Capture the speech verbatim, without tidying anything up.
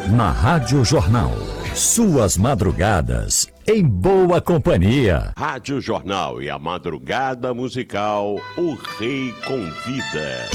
Na Rádio Jornal, suas madrugadas em boa companhia. Rádio Jornal e a madrugada musical, o Rei Convida.